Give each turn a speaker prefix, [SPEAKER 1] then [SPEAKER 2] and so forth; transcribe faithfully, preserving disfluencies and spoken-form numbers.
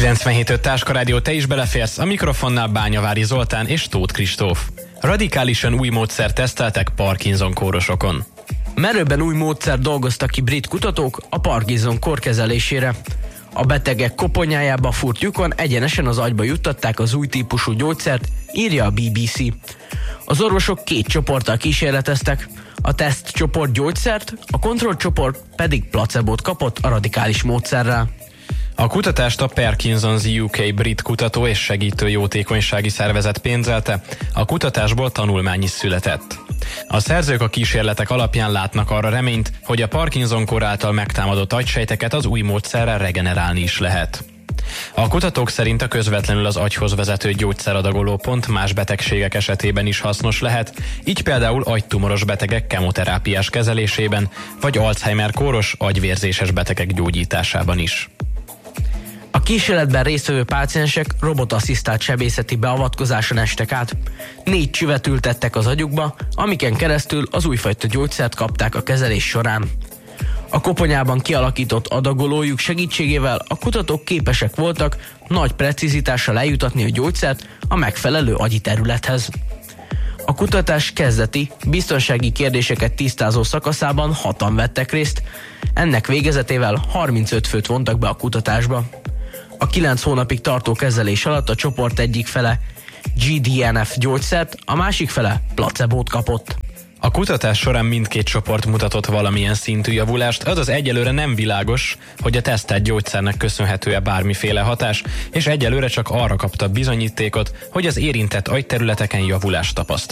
[SPEAKER 1] kilencvenhét öt Táska Rádió, te is beleférsz, a mikrofonnál Bányavári Zoltán és Tóth Kristóf. Radikálisan új módszert teszteltek Parkinson kórosokon.
[SPEAKER 2] Merőben új módszer dolgoztak ki brit kutatók a Parkinson kór kezelésére. A betegek koponyájába fúrt lyukon egyenesen az agyba juttatták az új típusú gyógyszert, írja a bé bé cé. Az orvosok két csoporttal kísérleteztek, a teszt csoport gyógyszert, a kontrollcsoport pedig placebót kapott a radikális módszerrel.
[SPEAKER 1] A kutatást a Parkinson's u ká brit kutató és segítő jótékonysági szervezet pénzelte, a kutatásból tanulmány is született. A szerzők a kísérletek alapján látnak arra reményt, hogy a Parkinson-kór által megtámadott agysejteket az új módszerrel regenerálni is lehet. A kutatók szerint a közvetlenül az agyhoz vezető gyógyszeradagoló pont más betegségek esetében is hasznos lehet, így például agytumoros betegek kemoterápiás kezelésében, vagy Alzheimer-kóros agyvérzéses betegek gyógyításában is.
[SPEAKER 2] A kísérletben résztvevő páciensek robotasszisztált sebészeti beavatkozáson estek át. Négy csüvet ültettek az agyukba, amiken keresztül az újfajta gyógyszert kapták a kezelés során. A koponyában kialakított adagolójuk segítségével a kutatók képesek voltak nagy precizitással eljutatni a gyógyszert a megfelelő agyi területhez. A kutatás kezdeti, biztonsági kérdéseket tisztázó szakaszában hatan vettek részt, ennek végezetével harmincöt főt vontak be a kutatásba. A kilenc hónapig tartó kezelés alatt a csoport egyik fele gé dé en ef gyógyszert, a másik fele placebót kapott.
[SPEAKER 1] A kutatás során mindkét csoport mutatott valamilyen szintű javulást, azaz egyelőre nem világos, hogy a tesztelt gyógyszernek köszönhető-e bármiféle hatás, és egyelőre csak arra kapta bizonyítékot, hogy az érintett agyterületeken javulást tapasztal.